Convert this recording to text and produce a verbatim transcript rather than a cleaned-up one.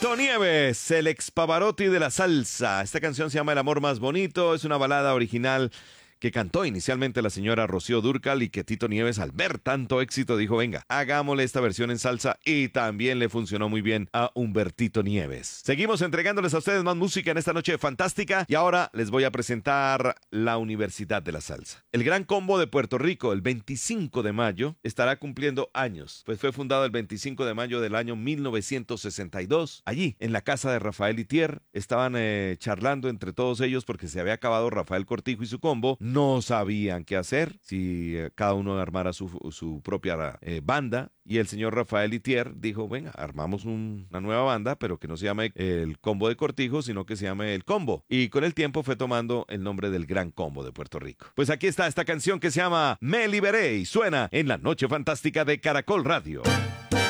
Tito Nieves, el ex Pavarotti de la salsa. Esta canción se llama El amor más bonito, es una balada original que cantó inicialmente la señora Rocío Dúrcal y que Tito Nieves, al ver tanto éxito, dijo, venga, hagámosle esta versión en salsa, y también le funcionó muy bien a Humbertito Nieves. Seguimos entregándoles a ustedes más música en esta noche fantástica, y ahora les voy a presentar la Universidad de la Salsa. El Gran Combo de Puerto Rico, el veinticinco de mayo, estará cumpliendo años, pues fue fundado el veinticinco de mayo del año mil novecientos sesenta y dos. Allí, en la casa de Rafael Itier, estaban eh, charlando entre todos ellos porque se había acabado Rafael Cortijo y su combo. No sabían qué hacer, si eh, cada uno armara su, su propia eh, banda, y el señor Rafael Itier dijo, venga, armamos un, una nueva banda, pero que no se llame el Combo de Cortijo, sino que se llame el Combo. Y con el tiempo fue tomando el nombre del Gran Combo de Puerto Rico. Pues aquí está esta canción que se llama Me Liberé y suena en la Noche Fantástica de Caracol Radio.